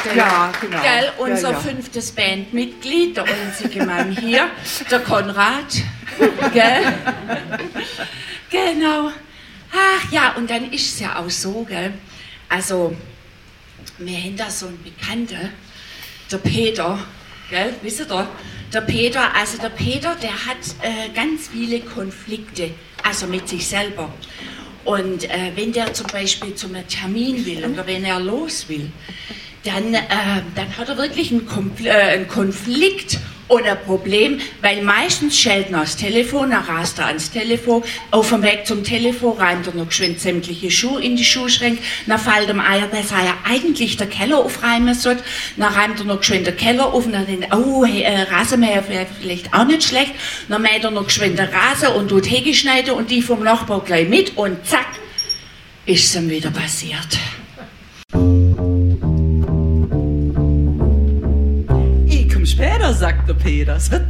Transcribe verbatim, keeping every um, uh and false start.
Ja, genau. Gell, unser ja, ja. fünftes Bandmitglied, der einzige Mann hier, der Konrad. Gell? Genau. Ach ja, und dann ist es ja auch so, gell? Also, wir haben da so einen Bekannten, der Peter, gell? Wisst ihr? Der Peter, also der Peter, der hat äh, ganz viele Konflikte, also mit sich selber. Und äh, wenn der zum Beispiel zu einem Termin will oder wenn er los will, dann, äh, dann hat er wirklich einen, Kompl- äh, einen Konflikt und ein Problem, weil meistens schellt er ans Telefon, dann rast er ans Telefon, auf dem Weg zum Telefon reimt er noch geschwind sämtliche Schuhe in die Schuhschränke, dann fällt ihm ein, dass er ja eigentlich der Keller aufreimen sollte, dann reimt er noch geschwind den Keller auf und dann denkt er, oh, hey, äh, Rasenmäher wäre vielleicht auch nicht schlecht, dann mäht er noch geschwind den Rasen und tut Hecke schneiden und die vom Nachbar gleich mit und zack, ist es ihm wieder passiert. Später, sagt der Peter. Es wird